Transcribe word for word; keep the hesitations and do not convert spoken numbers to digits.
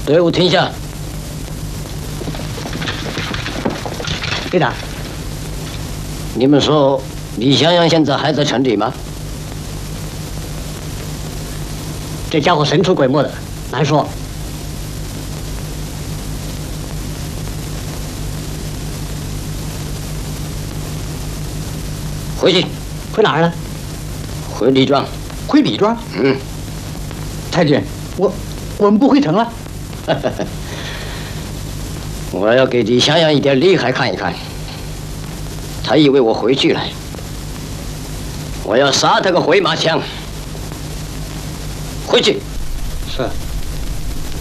队伍停下。 队长， 你们说李香阳现在还在城里吗？ 这家伙神出鬼没的，难说。 回去。 回哪儿呢？ 回李庄。 回李庄？ 嗯。 太君，我我们不回城了。 我要给李香阳一点厉害看一看。他以为我回去了，我要杀他个回马枪。回去。 是。